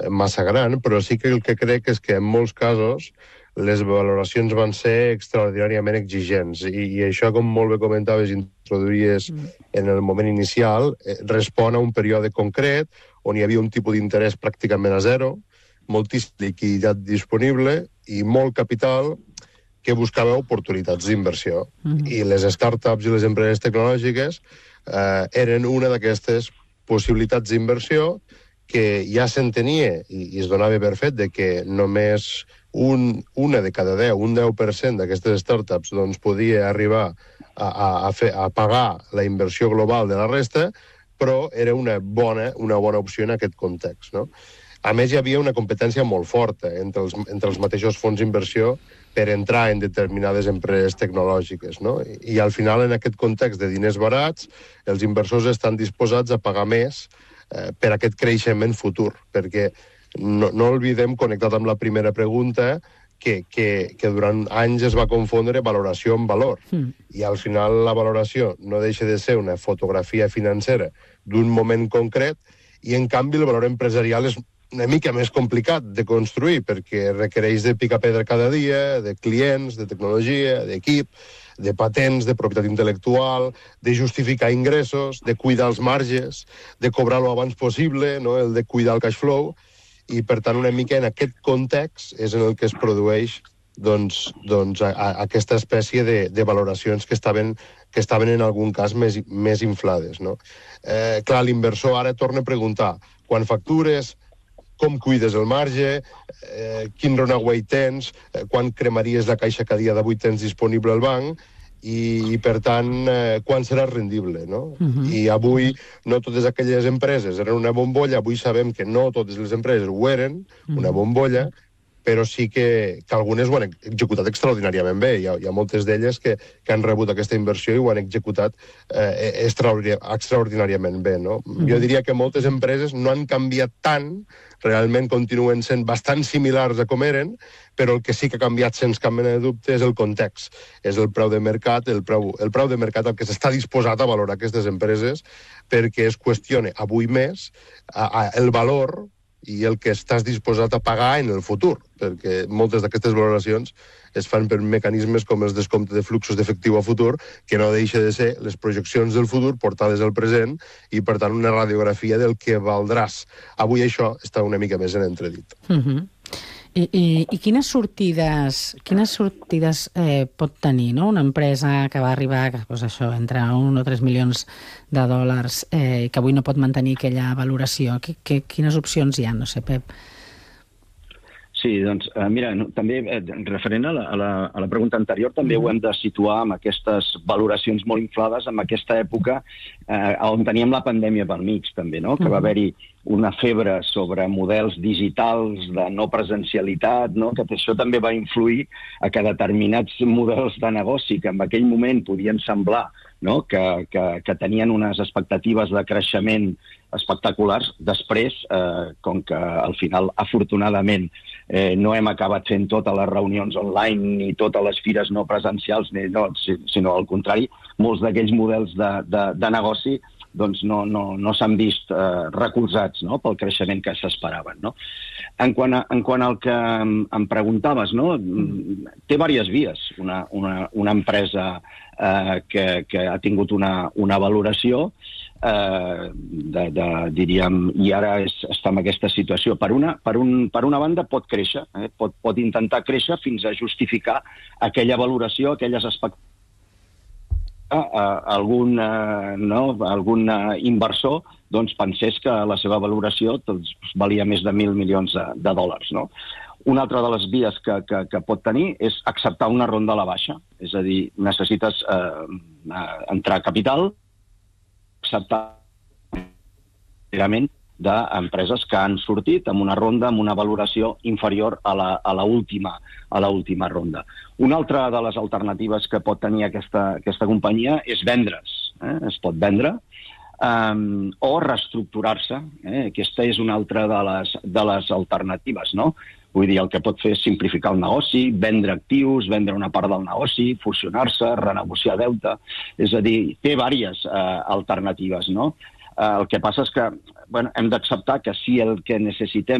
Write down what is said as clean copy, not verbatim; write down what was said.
massa gran, però sí que el que crec és que en molts casos les valoracions van ser extraordinàriament exigents i això, com molt bé comentaves, introduïes en el moment inicial, respon a un període concret on hi havia un tipus d'interès pràcticament a zero, moltíssima liquiditat disponible i molt capital que buscava oportunitats d'inversió. I les startups i les empreses tecnològiques eren una d'aquestes possibilitats d'inversió que ja s'entenia i es donava per fet de que només una de cada 10, un 10% d'aquestes startups doncs, podia arribar a pagar la inversió global de la resta, però era una bona opció en aquest context, no? A més, hi havia una competència molt forta entre els mateixos fons d'inversió per entrar en determinades empreses tecnològiques, no? I al final, en aquest context de diners barats, els inversors estan disposats a pagar més per aquest creixement futur, perquè no oblidem, connectat amb la primera pregunta, que durant anys es va confondre valoració amb valor. I al final la valoració no deixa de ser una fotografia financera d'un moment concret i, en canvi, el valor empresarial és una mica més complicat de construir perquè requereix de picar pedra cada dia, de clients, de tecnologia, d'equip, de patents, de propietat intel·lectual, de justificar ingressos, de cuidar els marges, de cobrar-lo abans possible, no? El de cuidar el cash flow, i per tant una mica en aquest context és en el que es produeix aquesta espècie de valoracions que estaven en algun cas més inflades, no? Clar, l'inversor ara torna a preguntar, quan factures, com cuides el marge, quin runaway tens, quan cremaries la caixa que a dia d'avui tens disponible al banc, i per tant, quan serà rendible, no? I avui no totes aquelles empreses eren una bombolla, avui sabem que no totes les empreses ho eren, una bombolla, però sí que algunes ho han executat extraordinàriament bé. Hi ha moltes d'elles que han rebut aquesta inversió i ho han executat extraordinàriament bé, no? Jo diria que moltes empreses no han canviat tant, realment continuen sent bastant similars a com eren, però el que sí que ha canviat sense cap mena de dubte és el context, és el preu de mercat, el preu de mercat al que s'està disposat a valorar aquestes empreses, perquè es qüestiona avui més el valor i el que estàs disposat a pagar en el futur, perquè moltes d'aquestes valoracions es fan per mecanismes com els descomptes de fluxos d'efectiu a futur, que no deixa de ser les projeccions del futur portades al present i, per tant, una radiografia del que valdràs. Avui això està una mica més en entredit. I quines sortides pot tenir, no? Una empresa que va arribar entre 1 o 3 milions de dòlars que avui no pot mantenir aquella valoració. Quines opcions hi ha? No sé, Pep. Sí, doncs, mira, també referent a la pregunta anterior, també ho hem de situar amb aquestes valoracions molt inflades en aquesta època on teníem la pandèmia pel mig, també, no? Que va haver-hi una febre sobre models digitals de no presencialitat, no? Que això també va influir a que determinats models de negoci que en aquell moment podien semblar, no? que tenien unes expectatives de creixement espectaculars. Després, com que al final, afortunadament, no hem acabat fent totes les reunions online ni totes les fires no presencials, sinó al contrari, molts d'aquells models de negoci doncs no s'han vist recolzats, no? Pel creixement que s'esperaven, no? En quant al que em preguntaves, no? Té diverses vies una empresa que ha tingut una valoració, diríem, i ara està en aquesta situació. Per una banda pot créixer, pot intentar créixer fins a justificar aquella valoració, aquelles expectatives. Algun inversor doncs pensés que la seva valoració valia més de 1.000 milions de dòlars, no? Una altra de les vies que pot tenir és acceptar una ronda a la baixa, és a dir, necessites entrar capital, acceptar d'empreses que han sortit amb una ronda amb una valoració inferior a la última ronda. Una altra de les alternatives que pot tenir aquesta companyia és vendre's. Es pot vendre o reestructurar-se. Aquesta és una altra de les alternatives, no? Vull dir, el que pot fer és simplificar el negoci, vendre actius, vendre una part del negoci, fusionar-se, renegociar deute. És a dir, té diverses alternatives, no? El que passa és que hem d'acceptar que si el que necessitem